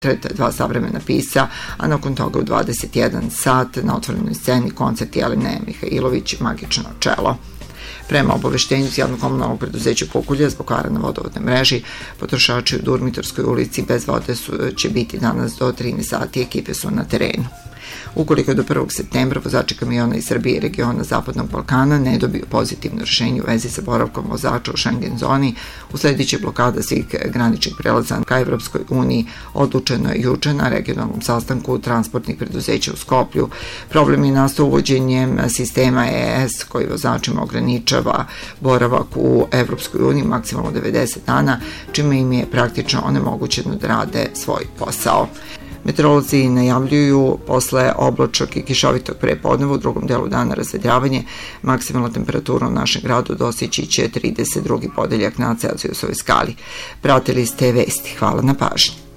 dva savremena pisca, a nakon toga u 21 sat na otvorenoj sceni koncert Jelene Mihajlović Magično čelo. Prema obaveštenju iz javnog komunalnog preduzeća Pokulja, zbog kvara na vodovodnoj mreži, potrošači u Durmitorskoj ulici bez vode će biti danas do 13 sati, ekipe su na terenu. Ukoliko do 1. septembra vozači kamiona iz Srbije i regiona Zapadnog Balkana ne dobiju pozitivno rješenje u vezi sa boravkom vozača u Schengen zoni, usledit će blokada svih graničnih prelaza ka Evropskoj uniji. Odlučeno je juče na regionalnom sastanku transportnih preduzeća u Skoplju. Problem je nastao uvođenjem sistema EES koji vozačima ograničava boravak u Evropskoj uniji maksimalno 90 dana, čime im je praktično onemogućeno da rade svoj posao. Meteorolozi najavljuju posle oblačnog i kišovitog prepodneva u drugom delu dana razvedravanje. Maksimalna temperatura u našem gradu dostići će 32. podeljak na Celzijusovoj skali. Pratili ste vesti. Hvala na pažnji.